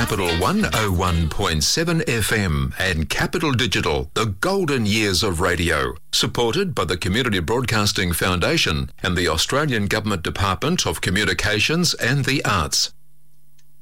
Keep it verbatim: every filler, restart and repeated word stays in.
Capital one oh one point seven F M and Capital Digital, the golden years of radio. Supported by the Community Broadcasting Foundation and the Australian Government Department of Communications and the Arts.